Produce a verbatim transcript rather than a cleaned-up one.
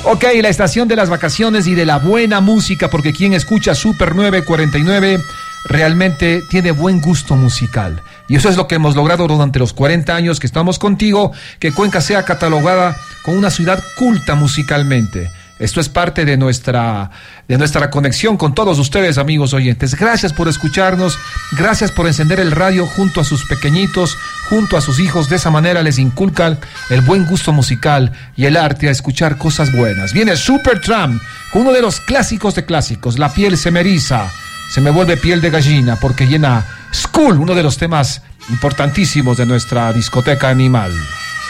Ok, la estación de las vacaciones y de la buena música, porque quien escucha Super nueve cuarenta y nueve realmente tiene buen gusto musical. Y eso es lo que hemos logrado durante los cuarenta años que estamos contigo, que Cuenca sea catalogada como una ciudad culta musicalmente. Esto es parte de nuestra, de nuestra conexión con todos ustedes, amigos oyentes. Gracias por escucharnos, gracias por encender el radio junto a sus pequeñitos, junto a sus hijos. De esa manera les inculcan el buen gusto musical y el arte a escuchar cosas buenas. Viene Supertramp, uno de los clásicos de clásicos. La piel se me eriza, se me vuelve piel de gallina, porque llena School, uno de los temas importantísimos de nuestra discoteca animal.